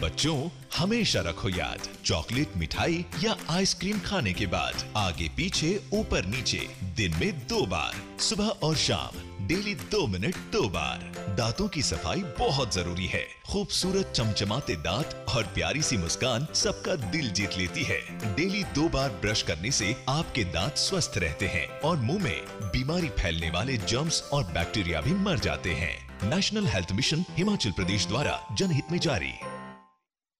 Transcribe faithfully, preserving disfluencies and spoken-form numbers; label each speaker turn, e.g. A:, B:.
A: बच्चों, हमेशा रखो याद, चॉकलेट, मिठाई या आइसक्रीम खाने के बाद आगे पीछे ऊपर नीचे दिन में दो बार, सुबह और शाम डेली दो मिनट दो बार। दांतों की सफाई बहुत जरूरी है। खूबसूरत चमचमाते दांत और प्यारी सी मुस्कान सबका दिल जीत लेती है। डेली दो बार ब्रश करने से आपके दांत स्वस्थ रहते हैं और मुंह में बीमारी फैलने वाले जर्म्स और बैक्टीरिया भी मर जाते हैं। National health mission Himachal Pradesh द्वारा जनहित में जारी।